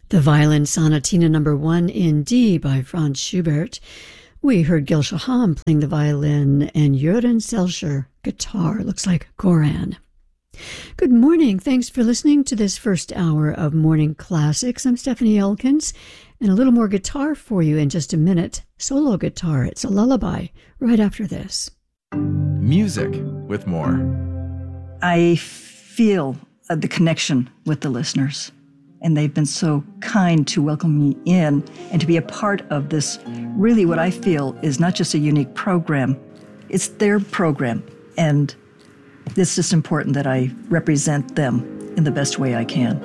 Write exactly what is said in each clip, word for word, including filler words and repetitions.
The Violin Sonatina Number One in D by Franz Schubert. We heard Gil Shaham playing the violin and Jürgen Selcher guitar. Looks like Goran. Good morning. Thanks for listening to this first hour of Morning Classics. I'm Stephanie Elkins, and a little more guitar for you in just a minute. Solo guitar. It's a lullaby right after this. Music with more. I feel uh, the connection with the listeners. And they've been so kind to welcome me in and to be a part of this, really what I feel is not just a unique program, it's their program. And it's just important that I represent them in the best way I can.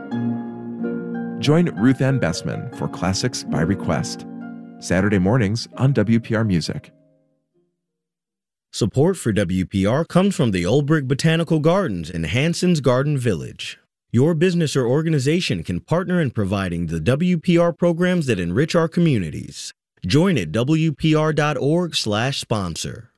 Join Ruth Ann Bessman for Classics by Request, Saturday mornings on W P R Music. Support for W P R comes from the Old Brick Botanical Gardens in Hanson's Garden Village. Your business or organization can partner in providing the W P R programs that enrich our communities. Join at W P R dot org slash sponsor.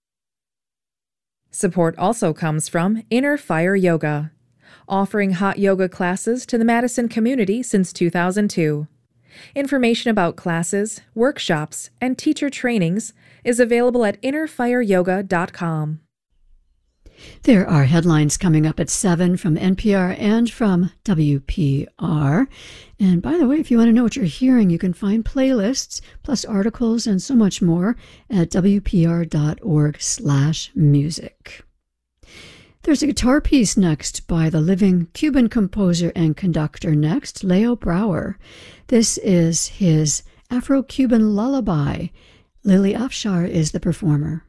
Support also comes from Inner Fire Yoga, offering hot yoga classes to the Madison community since two thousand two. Information about classes, workshops, and teacher trainings is available at inner fire yoga dot com. There are headlines coming up at seven from N P R and from W P R. And by the way, if you want to know what you're hearing, you can find playlists, plus articles and so much more at W P R dot org slash music. There's a guitar piece next by the living Cuban composer and conductor next, Leo Brouwer. This is his Afro-Cuban lullaby. Lily Afshar is the performer.